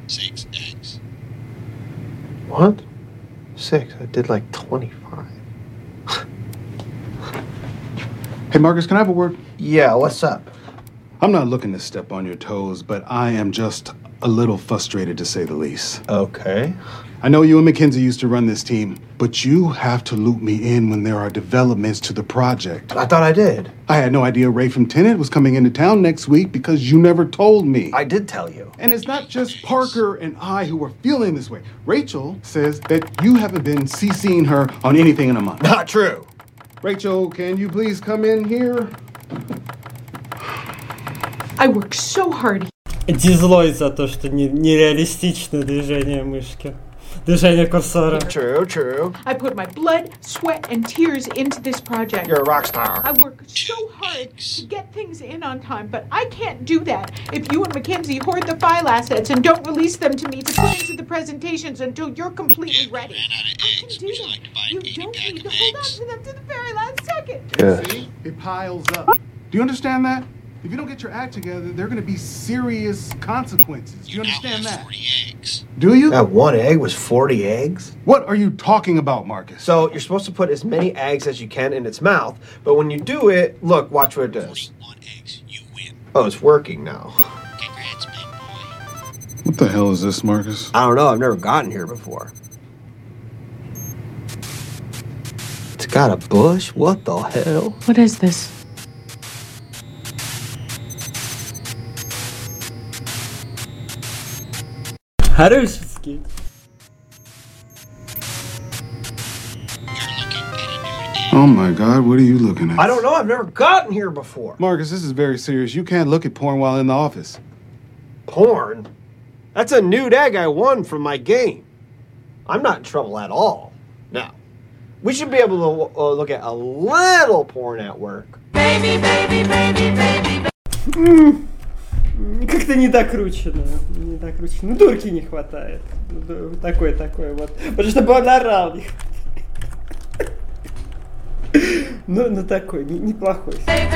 6 eggs. What? 6? I did like 25. Hey, Marcus, can I have a word? Yeah, what's up? I'm not looking to step on your toes, but I am just a little frustrated, to say the least. Okay. I know you and Mackenzie used to run this team, but you have to loop me in when there are developments to the project. I thought I did. I had no idea Ray from Tenet was coming into town next week because you never told me. I did tell you. And it's not just Parker and I who are feeling this way. Rachel says that you haven't been CCing her on anything in a month. Not true. Rachel, can you please come in here? I work so hard. Дизлой за то, что нереалистично движение мышки. Движение курсора. True. I put my blood, sweat, and tears into this project. You're a rock star. I work so hard to get things in on time, but I can't do that if you and Mackenzie hoard the file assets and don't release them to me to put into the presentations until you're completely ready. I can do that. You don't need to hold on to them to the very last second. Yeah. See? It piles up. Do you understand that? If you don't get your act together, there are going to be serious consequences. Do you understand that? 40 eggs. Do you? That one egg was 40 eggs? What are you talking about, Marcus? So you're supposed to put as many eggs as you can in its mouth, but when you do it, look, watch what it does. 41 eggs. You win. Oh, it's working now. Congrats, big boy. What the hell is this, Marcus? I don't know, I've never gotten here before. It's got a bush? What the hell? What is this? Хороший. Oh my God, what are you looking at? I don't know, I've never gotten here before. Marcus, this is very serious. You can't look at porn while in the office. Porn? That's a nude egg I won from my game. I'm not in trouble at all. No. We should be able to look at a little porn at work. Baby. Как-то недокручено. Ну, дурки не хватает. Такой вот. Потому что бы он орал. Ну такой, неплохой.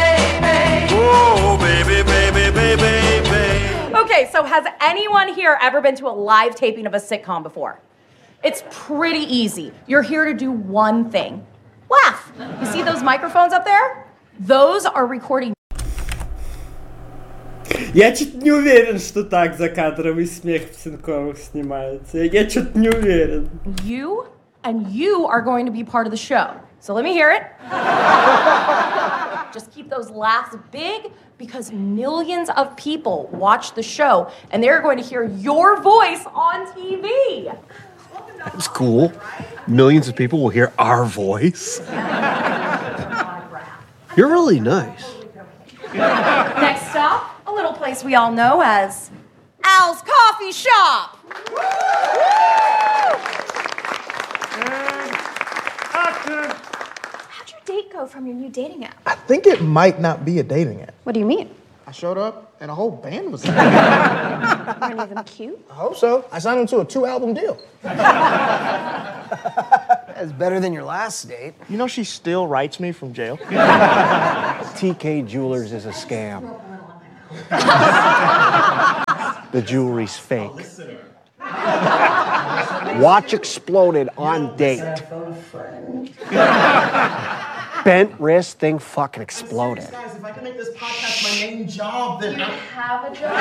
Okay, so has anyone here ever been to a live taping of a sitcom before? It's pretty easy. You're here to do one thing. Laugh. You see those microphones up there? Those are recording. Я что-то не уверен, что так закадровый смех в Цинковых снимается. Я что-то не уверен. You and you are going to be part of the show. So let me hear it. Just keep those laughs big because millions of people watch the show and they're going to hear your voice on TV. That's cool. Millions of people will hear our voice. You're really nice. Next stop, a little place we all know as Al's Coffee Shop. How'd your date go from your new dating app? I think it might not be a dating app. What do you mean? I showed up and a whole band was there. Were any of them cute? I hope so. I signed him to a 2-album deal. That's better than your last date. You know she still writes me from jail? TK Jewelers is a scam. The jewelry's fake. Watch exploded on date. Bent wrist thing fucking exploded. Guys, if I can make this podcast my main job, then... Have a job.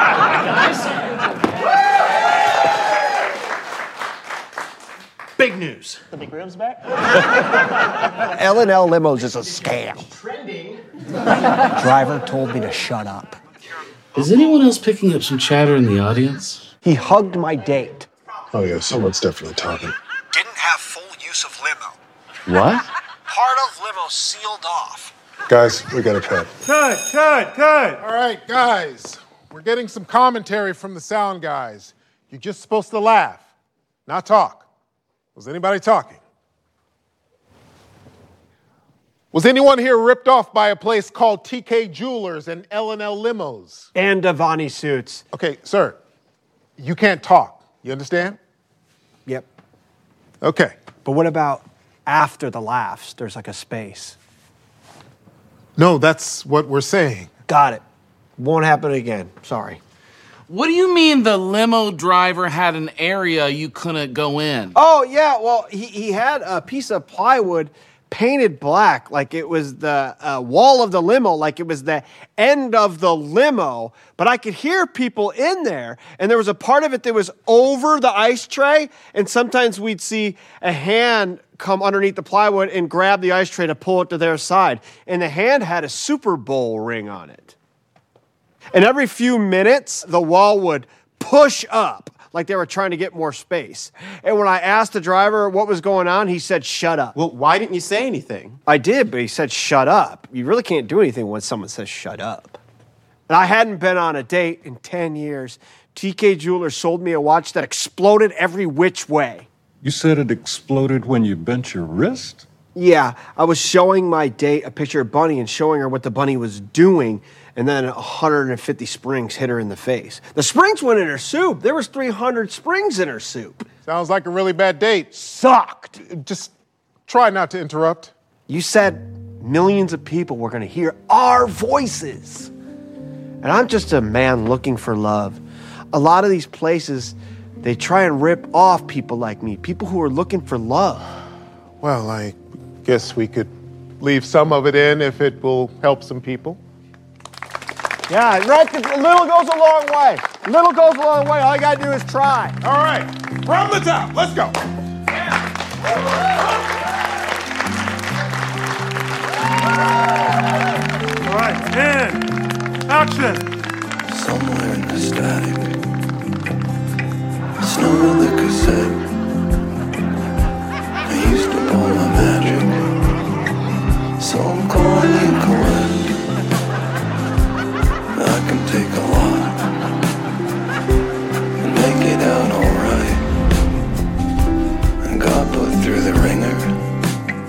Big news. The big ribs back? L&L Limos is a scam. Trending. Driver told me to shut up. Is anyone else picking up some chatter in the audience? He hugged my date. Oh, yeah, someone's definitely talking. Didn't have full use of limo. What? Part of limo sealed off. Guys, we got a cut. Cut! All right, guys, we're getting some commentary from the sound guys. You're just supposed to laugh, not talk. Was anybody talking? Was anyone here ripped off by a place called TK Jewelers and L&L Limos? And Davani suits. Okay, sir, you can't talk. You understand? Yep. Okay. But what about after the laughs? There's like a space. No, that's what we're saying. Got it. Won't happen again. Sorry. What do you mean the limo driver had an area you couldn't go in? Oh, yeah, well, he had a piece of plywood painted black, like it was the wall of the limo, like it was the end of the limo, but I could hear people in there, and there was a part of it that was over the ice tray, and sometimes we'd see a hand come underneath the plywood and grab the ice tray to pull it to their side, and the hand had a Super Bowl ring on it. And every few minutes, the wall would push up, like they were trying to get more space. And when I asked the driver what was going on, he said, shut up. Well, why didn't you say anything? I did, but he said, shut up. You really can't do anything when someone says, shut up. And I hadn't been on a date in 10 years. TK Jewelers sold me a watch that exploded every which way. You said it exploded when you bent your wrist? Yeah, I was showing my date a picture of Bunny and showing her what the bunny was doing, and then 150 springs hit her in the face. The springs went in her soup. There was 300 springs in her soup. Sounds like a really bad date. Sucked. Just try not to interrupt. You said millions of people were going to hear our voices. And I'm just a man looking for love. A lot of these places, they try and rip off people like me, people who are looking for love. Well, I guess we could leave some of it in if it will help some people. Yeah, right. A little goes a long way. A little goes a long way. All you gotta do is try. All right, from the top. Let's go. All right, and action. Somewhere in the static, snowing